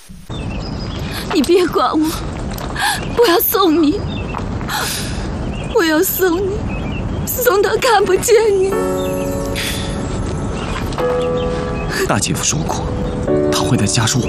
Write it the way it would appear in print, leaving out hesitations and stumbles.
你别管我，我要送你，我要送你，送到看不见你。 大姐夫说过，他会在家书